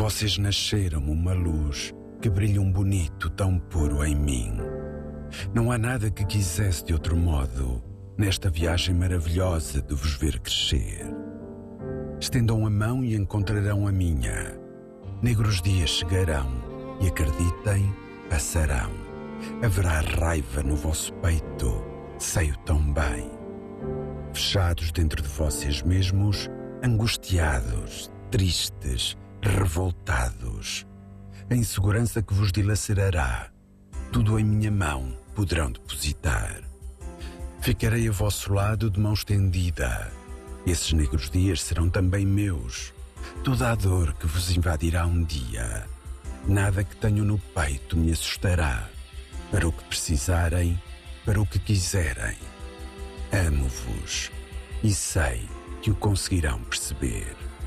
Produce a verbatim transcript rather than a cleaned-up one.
Vocês nasceram uma luz que brilha um bonito tão puro em mim. Não há nada que quisesse de outro modo nesta viagem maravilhosa de vos ver crescer. Estendam a mão e encontrarão a minha. Negros dias chegarão e acreditem, passarão. Haverá raiva no vosso peito, sei-o tão bem. Fechados dentro de vocês mesmos, angustiados, tristes, revoltados. A insegurança que vos dilacerará, tudo em minha mão poderão depositar. Ficarei a vosso lado de mão estendida. Esses negros dias serão também meus. Toda a dor que vos invadirá um dia, nada que tenho no peito me assustará. Para o que precisarem, para o que quiserem. Amo-vos e sei que o conseguirão perceber.